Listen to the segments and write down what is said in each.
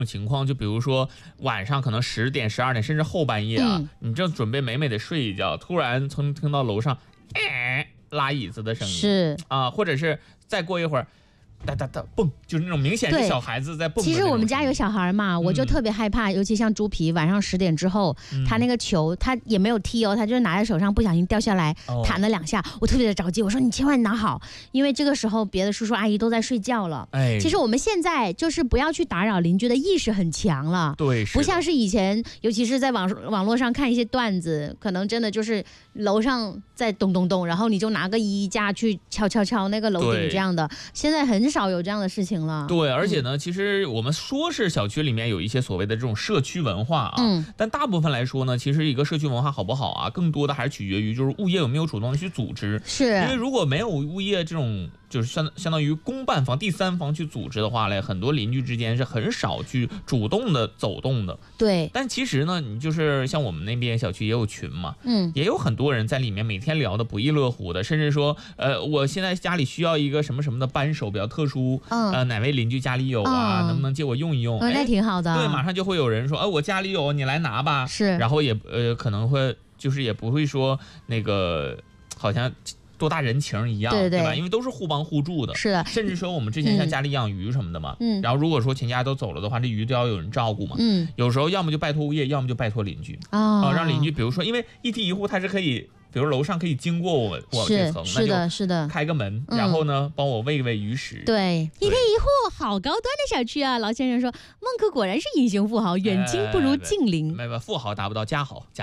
情况，就比如说晚上可能10点、12点，甚至后半夜啊，你正准备美美的睡一觉，突然听到楼上拉椅子的声音， 是啊，或者是再过一会儿。哒哒哒蹦，就是那种明显是小孩子在蹦。 其实我们家有小孩嘛，我就特别害怕，尤其像猪皮，晚上10点之后，他那个球他也没有踢哦，他就是拿在手上不小心掉下来，弹了2下，我特别的着急，我说你千万拿好，因为这个时候别的叔叔阿姨都在睡觉了。其实我们现在就是不要去打扰邻居的意识很强了， 对， 不像是以前，尤其是在网络上看一些段子，可能真的就是楼上在咚咚咚，然后你就拿个衣架去敲那个楼顶这样的，现在很少有这样的事情了。 对，而且呢，其实我们说是小区里面有一些所谓的这种社区文化啊，但大部分来说呢，其实一个社区文化好不好啊，更多的还是取决于就是物业有没有主动的去组织。 是， 因为如果没有物业这种就是相当于公办方、第三方去组织的话嘞，很多邻居之间是很少去主动的走动的。 对， 但其实呢，你就是像我们那边小区也有群嘛，也有很多人在里面每天聊得不亦乐乎的，甚至说，我现在家里需要一个什么什么的扳手比较特殊，哪位邻居家里有啊，能不能借我用一用？ 那挺好的。 对，马上就会有人说，我家里有，你来拿吧。 是， 然后也可能会就是也不会说那个好像多大人情一样，对吧？因为都是互帮互助的。 是的， 甚至说我们之前像家里养鱼什么的嘛，然后如果说全家都走了的话，这鱼都要有人照顾嘛。有时候要么就拜托物业，要么就拜托邻居让邻居，比如说因为一梯一户它是可以。比如楼上可以经过我这层， 是的， 开个门，然后呢，帮我喂喂鱼食。 对，一梯一户，好高端的小区啊！老先生说，孟哥果然是隐形富豪，远亲不如近邻。 没，富豪达不到，家豪。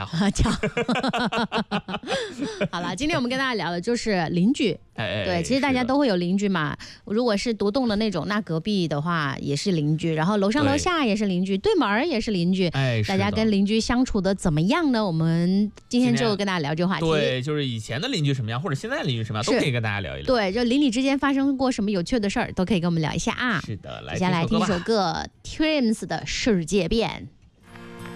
好了，今天我们跟大家聊的就是邻居。对，其实大家都会有邻居嘛。如果是独栋的那种，那隔壁的话也是邻居，然后楼上楼下也是邻居，对门也是邻居。大家跟邻居相处的怎么样呢？我们今天就跟大家聊这个话题。 对，就是以前的邻居什么样，或者现在的邻居什么样，都可以跟大家聊一聊。 对，就邻里之间发生过什么有趣的事儿，都可以跟我们聊一下啊。 是的， 接下来听一首歌 ，Twins 的世界变。